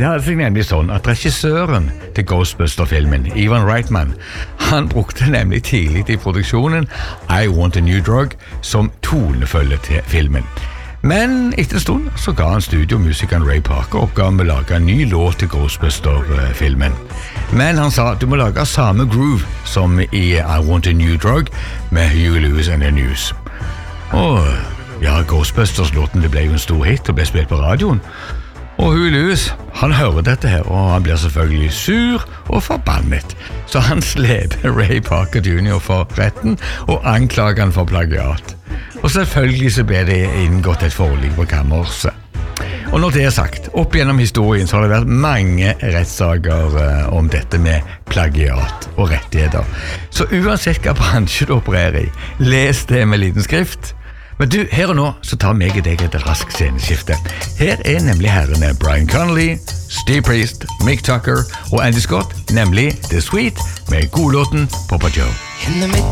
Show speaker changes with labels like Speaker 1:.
Speaker 1: Det hadde seg nemlig sånn at regissøren til Ghostbuster-filmen, Ivan Reitman, han brukte nemlig tidlig i produksjonen I Want a New Drug som tonefølge til filmen. Men etter en stund så ga han studiomusikeren Ray Parker oppgaven med å lage en ny låt til Ghostbuster-filmen. Men han sa du må lage samme groove som i I Want a New Drug med Huey Lewis and the News. Og ja, Ghostbusters-låten det ble jo en stor hit og ble spilt på radioen. Og Huey Lewis, han hører dette her, og han blir selvfølgelig sur og forbannet. Så han sleper Ray Parker Jr. for retten og anklager han for plagiat. Og selvfølgelig så ble det inngått et forlik på kammerset. Og når det sagt, opp gjennom historien så har det vært mange rettssaker om dette med plagiat og rettigheter. Så uansett hva bransje du opererer i, les det med liten skrift. Men du, her og nå så tar meg og deg et raskt sceneskifte. Her nemlig herrene Brian Connolly, Steve Priest, Mick Tucker og Andy Scott, nemlig The Sweet med godlåten Papa Joe.
Speaker 2: In the